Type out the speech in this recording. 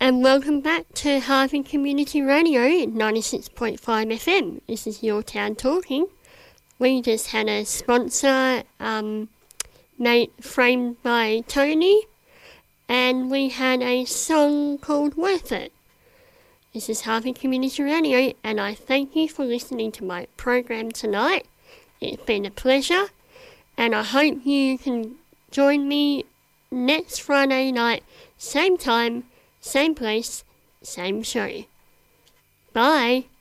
and welcome back to Harvey Community Radio 96.5 FM. This is Your Town Talking. We just had a sponsor framed by Tony, and we had a song called Worth It. This is Harvey Community Radio, and I thank you for listening to my program tonight. It's been a pleasure, and I hope you can join me next Friday night, same time, same place, same show. Bye.